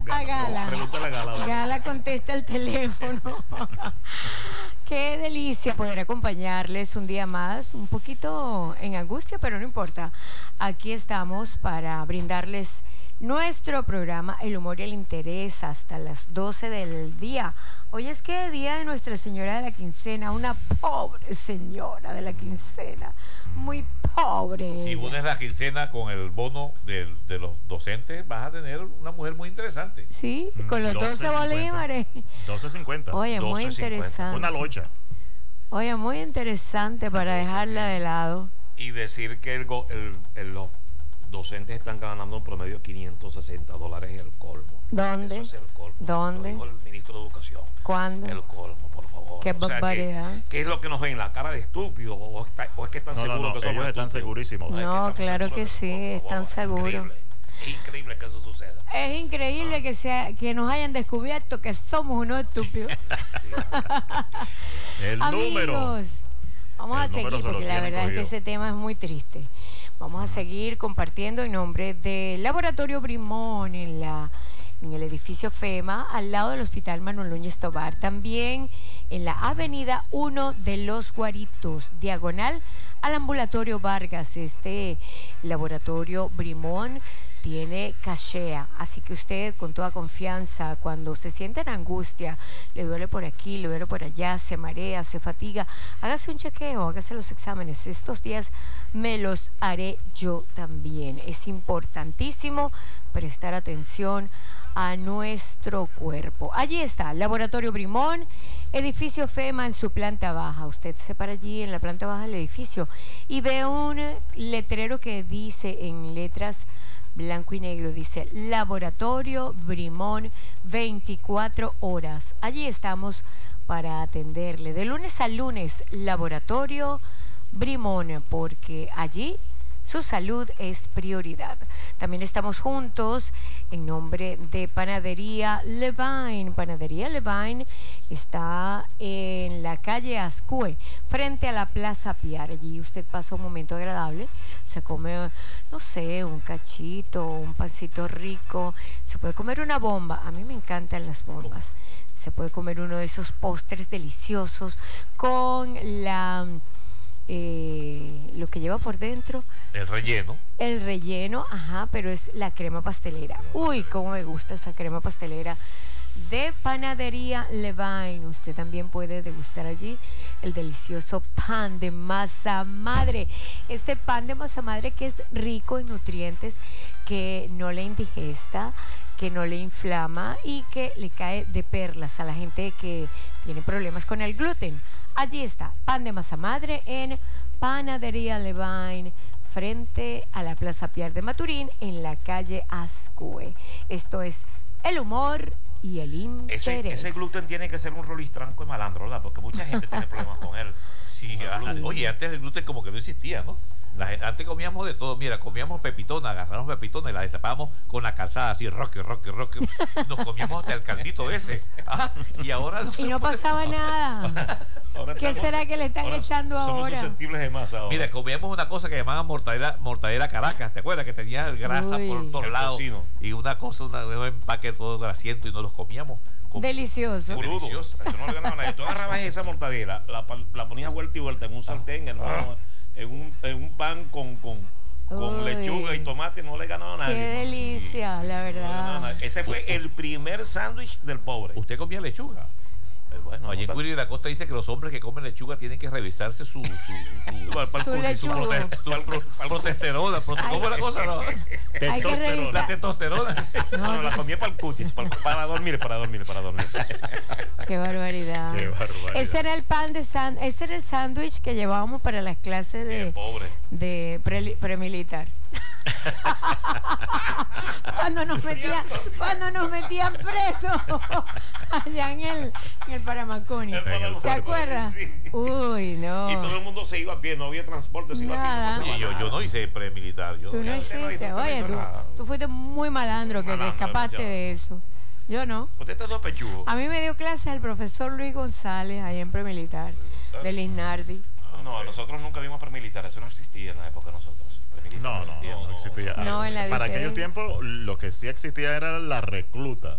A Gala. Pregúntale a Gala. Gala contesta el teléfono. Qué delicia poder acompañarles un día más, un poquito en angustia, pero no importa. Aquí estamos para brindarles nuestro programa El Humor y el Interés hasta las 12 del día. Hoy es que día de Nuestra Señora de la Quincena, una pobre señora de la quincena, muy pobre. Si unes la quincena con el bono de los docentes, vas a tener una mujer muy interesante. Sí, con los 12 bolívares. 12.50. Oye, muy 12.50. interesante. Una locha. Oye, muy interesante para dejarla de lado. Y decir que los docentes están ganando un promedio de $560 es el colmo. ¿Dónde? Eso es el colmo. ¿Dónde? Lo dijo el ministro de Educación. ¿Cuándo? El colmo, por favor. Qué barbaridad. ¿Qué es lo que nos ven? ¿La cara de estúpidos? ¿O es que están seguros que somos ellos están estúpidos? segurísimos. No, claro que sí, están seguros. Es increíble que eso suceda. Es increíble que nos hayan descubierto que somos unos estúpidos. El número. Amigos, vamos a El número seguir se lo porque la tienen verdad es que cogido. ese tema es muy triste. Vamos a seguir compartiendo en nombre del Laboratorio Brimón en el edificio FEMA, al lado del Hospital Manuel Núñez Tobar. También en la avenida 1 de los Guaritos, diagonal al ambulatorio Vargas. Este laboratorio Brimón tiene cachea, así que usted con toda confianza, cuando se siente en angustia, le duele por aquí, le duele por allá, se marea, se fatiga, hágase un chequeo, hágase los exámenes. Estos días me los haré yo también. Es importantísimo prestar atención a nuestro cuerpo. Allí está, Laboratorio Brimón, edificio FEMA en su planta baja. Usted se para allí en la planta baja del edificio y ve un letrero que dice en letras blanco y negro, dice Laboratorio Brimón 24 horas. Allí estamos para atenderle de lunes a lunes, Laboratorio Brimón, porque allí su salud es prioridad. También estamos juntos en nombre de Panadería Levine. Panadería Levine está en la calle Ascue, frente a la Plaza Piar. Allí usted pasa un momento agradable, se come, no sé, un cachito, un pancito rico, se puede comer una bomba. A mí me encantan las bombas. Se puede comer uno de esos postres deliciosos con lo que lleva por dentro. El relleno. El relleno, ajá, pero es la crema pastelera. Uy, cómo me gusta esa crema pastelera de Panadería Levine. Usted también puede degustar allí el delicioso pan de masa madre. Ese pan de masa madre que es rico en nutrientes, que no le indigesta, que no le inflama y que le cae de perlas a la gente que tiene problemas con el gluten. Allí está, pan de masa madre en Panadería Levine, frente a la Plaza Piar de Maturín, en la calle Ascue. Esto es El Humor y el Interés. Ese gluten tiene que ser un rolistranco de malandro, ¿verdad? Porque mucha gente tiene problemas con él. Sí, oye, antes el gluten como que no existía, ¿no? Antes comíamos de todo, mira, comíamos pepitona, agarramos pepitona y la destapábamos con la calzada así, roque. Nos comíamos hasta el caldito ese. Y ahora no. Y no pasaba nada. ¿Qué será que le están echando somos ahora? susceptibles de masa ahora. Mira, comíamos una cosa que llamaban mortadera Caracas, ¿te acuerdas? Que tenía grasa Uy. por todos El lados. tocino. Y una cosa, un empaque todo grasiento y nos los comíamos. Delicioso. Crudo. Delicioso. Eso no le ganaba nada. Tú agarrabas esa mortadela, la ponías vuelta y vuelta en un sartén, hermano, en un pan con Uy. lechuga y tomate, no le ganaba a Qué nadie. delicia, la No le ganaba a verdad. nadie. Ese fue el primer sándwich del pobre. ¿Usted comía lechuga? Bueno, Allí en Cuiri de la Costa dice que los hombres que comen lechuga tienen que revisarse su lechuga. protesterona. ¿Cómo es la cosa? No? Hay que La revisar. testosterona. No, la comía para el cutis, para dormir. Qué barbaridad. Qué barbaridad. Ese era el pan de ese era el sándwich que llevábamos para las clases Sí, pobre. de premilitar. cuando nos metían presos allá en el Paramaconi. ¿Te acuerdas? Sí. Uy, no. Y todo el mundo se iba a pie, no había transporte, se iba Nada. a pie. Sí, yo no hice premilitar. Yo Tú no hiciste. Oye, tú fuiste muy malandro que te Malandro, escapaste demasiado. de eso. Yo no. Usted está todo pechugo. A mí me dio clase el profesor Luis González ahí en Premilitar, del Inardi. No, nosotros nunca vimos premilitar, eso no existía en la época de nosotros. Premilitar No existía. No, en la de Para ustedes. aquellos tiempos lo que sí existía era la recluta.